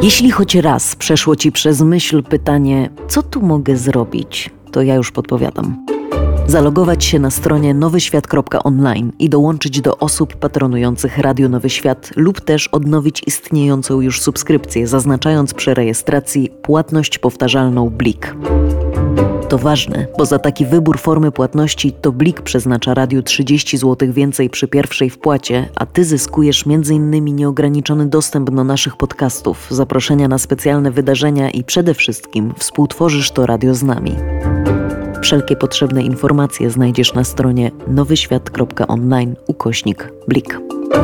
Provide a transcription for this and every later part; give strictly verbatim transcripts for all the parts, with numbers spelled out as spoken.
Jeśli choć raz przeszło Ci przez myśl pytanie, co tu mogę zrobić, to ja już podpowiadam. Zalogować się na stronie nowy świat kropka online i dołączyć do osób patronujących Radio Nowy Świat lub też odnowić istniejącą już subskrypcję, zaznaczając przy rejestracji płatność powtarzalną Blik. To ważne, bo za taki wybór formy płatności to Blik przeznacza radiu trzydzieści złotych więcej przy pierwszej wpłacie, a Ty zyskujesz między innymi nieograniczony dostęp do naszych podcastów, zaproszenia na specjalne wydarzenia i przede wszystkim współtworzysz to radio z nami. Wszelkie potrzebne informacje znajdziesz na stronie nowy świat kropka online ukośnik Blik.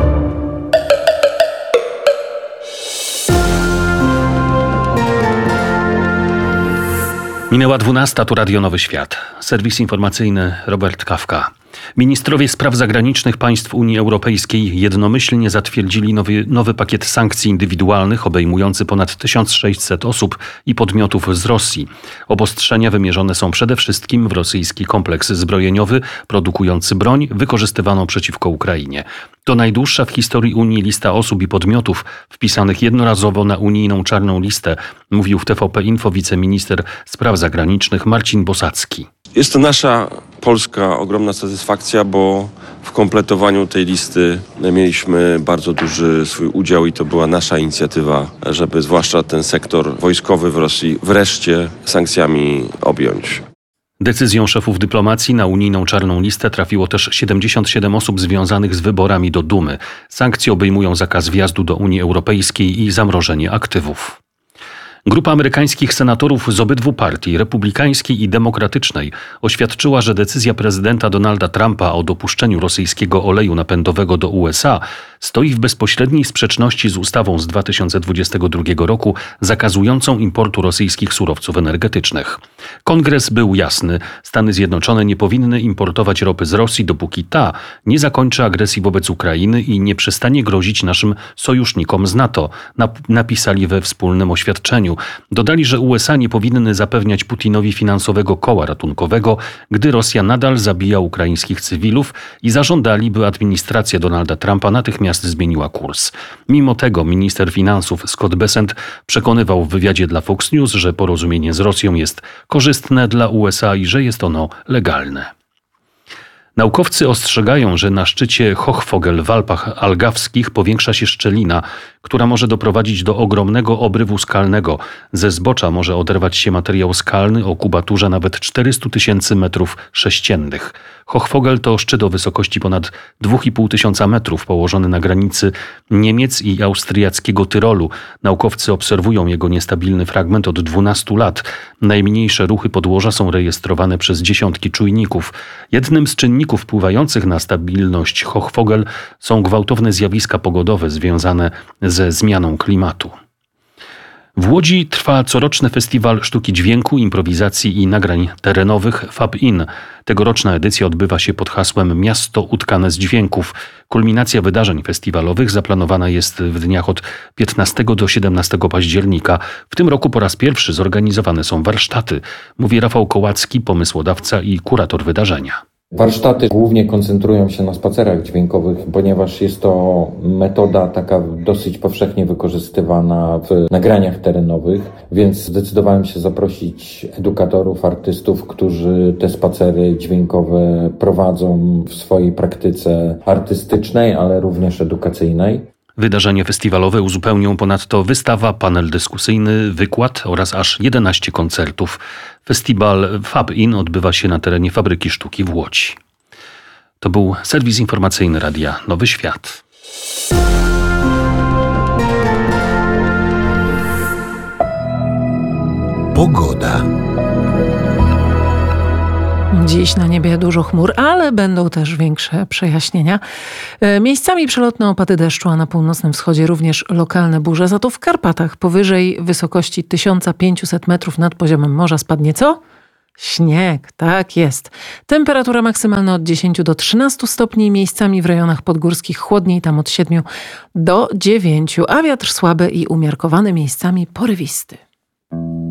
Minęła dwunasta, tu Radio Nowy Świat. Serwis informacyjny Robert Kawka. Ministrowie spraw zagranicznych państw Unii Europejskiej jednomyślnie zatwierdzili nowy, nowy pakiet sankcji indywidualnych obejmujący ponad tysiąc sześćset osób i podmiotów z Rosji. Obostrzenia wymierzone są przede wszystkim w rosyjski kompleks zbrojeniowy produkujący broń wykorzystywaną przeciwko Ukrainie. To najdłuższa w historii Unii lista osób i podmiotów wpisanych jednorazowo na unijną czarną listę, mówił w T V P Info wiceminister spraw zagranicznych Marcin Bosacki. Jest to nasza polska ogromna satysfakcja, bo w kompletowaniu tej listy mieliśmy bardzo duży swój udział i to była nasza inicjatywa, żeby zwłaszcza ten sektor wojskowy w Rosji wreszcie sankcjami objąć. Decyzją szefów dyplomacji na unijną czarną listę trafiło też siedemdziesiąt siedem osób związanych z wyborami do Dumy. Sankcje obejmują zakaz wjazdu do Unii Europejskiej i zamrożenie aktywów. Grupa amerykańskich senatorów z obydwu partii, republikańskiej i demokratycznej, oświadczyła, że decyzja prezydenta Donalda Trumpa o dopuszczeniu rosyjskiego oleju napędowego do U S A stoi w bezpośredniej sprzeczności z ustawą z dwa tysiące dwudziestego drugiego roku zakazującą importu rosyjskich surowców energetycznych. Kongres był jasny. Stany Zjednoczone nie powinny importować ropy z Rosji, dopóki ta nie zakończy agresji wobec Ukrainy i nie przestanie grozić naszym sojusznikom z NATO, napisali we wspólnym oświadczeniu. Dodali, że U S A nie powinny zapewniać Putinowi finansowego koła ratunkowego, gdy Rosja nadal zabija ukraińskich cywilów i zażądali, by administracja Donalda Trumpa natychmiast zmieniła kurs. Mimo tego minister finansów Scott Bessent przekonywał w wywiadzie dla Fox News, że porozumienie z Rosją jest korzystne dla U S A i że jest ono legalne. Naukowcy ostrzegają, że na szczycie Hochvogel w Alpach Algawskich powiększa się szczelina, która może doprowadzić do ogromnego obrywu skalnego. Ze zbocza może oderwać się materiał skalny o kubaturze nawet czterysta tysięcy metrów sześciennych. Hochvogel to szczyt o wysokości ponad dwa i pół tysiąca metrów, położony na granicy Niemiec i austriackiego Tyrolu. Naukowcy obserwują jego niestabilny fragment od dwunastu lat. Najmniejsze ruchy podłoża są rejestrowane przez dziesiątki czujników. Jednym z czynników wpływających na stabilność Hochvogel są gwałtowne zjawiska pogodowe związane ze zmianą klimatu. W Łodzi trwa coroczny festiwal sztuki dźwięku, improwizacji i nagrań terenowych Fab In. Tegoroczna edycja odbywa się pod hasłem Miasto utkane z dźwięków. Kulminacja wydarzeń festiwalowych zaplanowana jest w dniach od piętnastego do siedemnastego października. W tym roku po raz pierwszy zorganizowane są warsztaty, mówi Rafał Kołacki, pomysłodawca i kurator wydarzenia. Warsztaty głównie koncentrują się na spacerach dźwiękowych, ponieważ jest to metoda taka dosyć powszechnie wykorzystywana w nagraniach terenowych, więc zdecydowałem się zaprosić edukatorów, artystów, którzy te spacery dźwiękowe prowadzą w swojej praktyce artystycznej, ale również edukacyjnej. Wydarzenie festiwalowe uzupełnią ponadto wystawa, panel dyskusyjny, wykład oraz aż jedenaście koncertów. Festiwal Fab In odbywa się na terenie Fabryki Sztuki w Łodzi. To był serwis informacyjny Radia Nowy Świat. Pogoda. Dziś na niebie dużo chmur, ale będą też większe przejaśnienia. Miejscami przelotne opady deszczu, a na północnym wschodzie również lokalne burze. Za to w Karpatach powyżej wysokości tysiąc pięćset metrów nad poziomem morza spadnie co? Śnieg, tak jest. Temperatura maksymalna od dziesięciu do trzynastu stopni, miejscami w rejonach podgórskich chłodniej, tam od siedmiu do dziewięciu, a wiatr słaby i umiarkowany, miejscami porywisty.